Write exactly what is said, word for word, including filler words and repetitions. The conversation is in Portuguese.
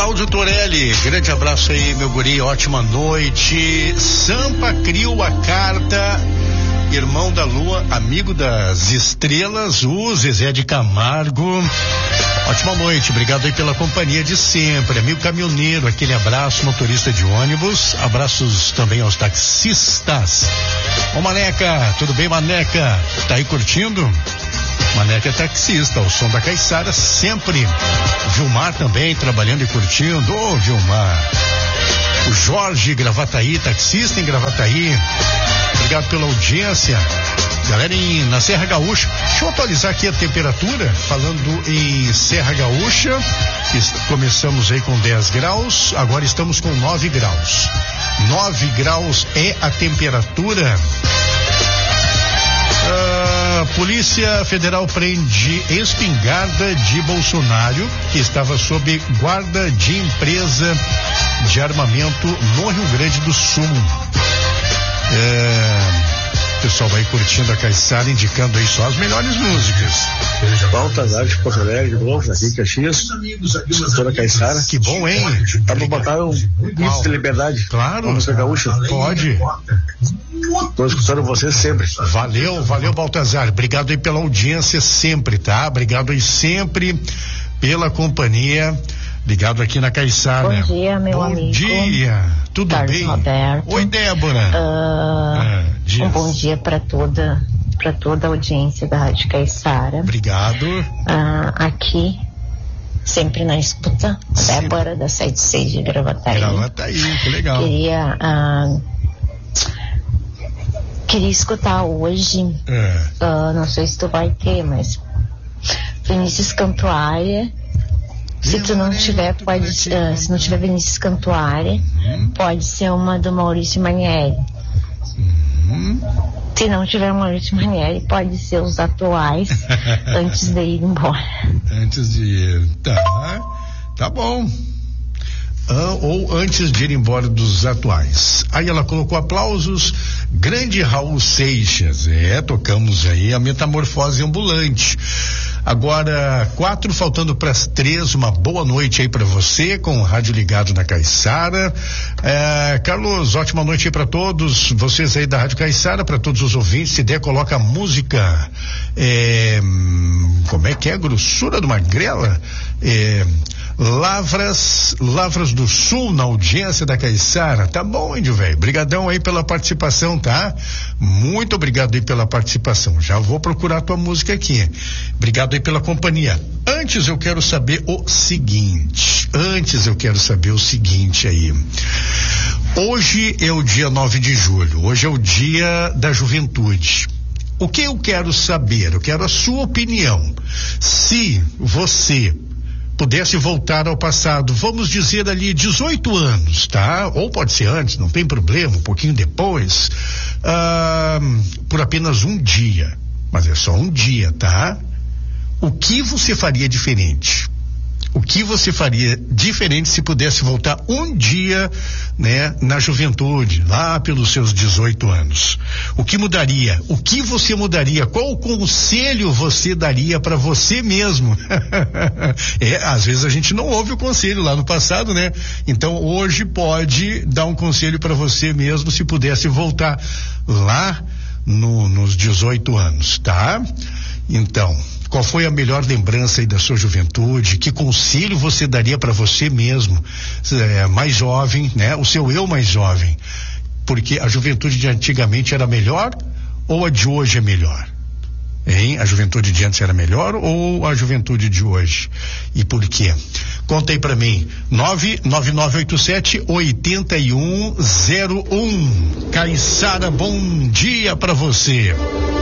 Cláudio Torelli, grande abraço aí, meu guri, ótima noite. Sampa Crio a carta, irmão da lua, amigo das estrelas, o Zezé de Camargo. Ótima noite, obrigado aí pela companhia de sempre. Amigo caminhoneiro, aquele abraço, motorista de ônibus, abraços também aos taxistas. Ô Maneca, tudo bem, Maneca? Tá aí curtindo? Maneca é taxista, o som da Caiçara sempre. Vilmar também trabalhando e curtindo. Ô, oh, Vilmar. O Jorge Gravataí, taxista em Gravataí. Obrigado pela audiência. Galera em, na Serra Gaúcha. Deixa eu atualizar aqui a temperatura. Falando em Serra Gaúcha, começamos aí com dez graus, agora estamos com nove graus. nove graus é a temperatura. A Polícia Federal prende espingarda de Bolsonaro, que estava sob guarda de empresa de armamento no Rio Grande do Sul. É... O pessoal vai curtindo a Caiçara, indicando aí só as melhores músicas. Baltazar de Porto Alegre, de novo, aqui em Caxias, toda a Caiçara. Que bom, hein? Dá pra botar um Grito de Liberdade. Claro. Uma música gaúcha? Pode. Tô escutando você sempre. Valeu, valeu, Baltazar. Obrigado aí pela audiência sempre, tá? Obrigado aí sempre pela companhia. Ligado aqui na Caiçara. Bom dia, meu Bom amigo. Bom dia, tudo Carlos bem? Roberto. Oi, Débora. Uh, ah, um bom dia para toda, para toda a audiência da Rádio Caiçara. Obrigado. Uh, aqui, sempre na escuta, Sim. Débora da sete seis de Gravataí. Gravataí, que legal. Queria, uh, queria escutar hoje, é. uh, não sei se tu vai ter, mas Vinícius Cantuária. Se tu não tiver, pode, uh, se não tiver Vinícius Cantuária, uhum. pode ser uma do Maurício Manieri. Uhum. Se não tiver Maurício Manieri, pode ser os atuais, antes de ir embora. Antes de ir, tá, tá bom. Ah, ou antes de ir embora dos atuais. Aí ela colocou aplausos. Grande Raul Seixas, é, tocamos aí a Metamorfose Ambulante. Agora, quatro faltando para as três, uma boa noite aí para você, com o rádio ligado na Caiçara. É, Carlos, ótima noite aí para todos, vocês aí da Rádio Caiçara, para todos os ouvintes. Se der, coloca a música, é, como é que é? A grossura do Magrela? É, Lavras, Lavras do Sul, na audiência da Caiçara. Tá bom, índio velho. Brigadão aí pela participação, tá? Muito obrigado aí pela participação. Já vou procurar a tua música aqui. Obrigado aí pela companhia. Antes eu quero saber o seguinte. Antes eu quero saber o seguinte aí. Hoje é o dia nove de julho. Hoje é o dia da juventude. O que eu quero saber? Eu quero a sua opinião. Se você pudesse voltar ao passado, vamos dizer ali dezoito anos, tá? Ou pode ser antes, não tem problema, um pouquinho depois, ah, por apenas um dia, mas é só um dia, tá? O que você faria diferente? O que você faria diferente se pudesse voltar um dia, né, na juventude, lá pelos seus dezoito anos? O que mudaria? O que você mudaria? Qual conselho você daria para você mesmo? É, às vezes a gente não ouve o conselho lá no passado, né? Então hoje pode dar um conselho para você mesmo se pudesse voltar lá no, nos dezoito anos, tá? Então, qual foi a melhor lembrança aí da sua juventude? Que conselho você daria para você mesmo, é, mais jovem, né? O seu eu mais jovem. Porque a juventude de antigamente era melhor ou a de hoje é melhor? Hein? A juventude de antes era melhor ou a juventude de hoje? E por quê? Conta aí pra mim. nove nove nove oito sete oito um zero um. Caiçara, bom dia pra você.